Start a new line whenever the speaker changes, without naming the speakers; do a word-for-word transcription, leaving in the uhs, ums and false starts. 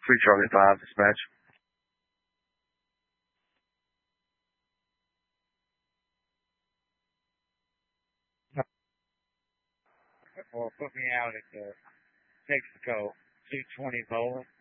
three Charlie five, dispatch.
Well, put me out at the Texaco two twenty Bowling.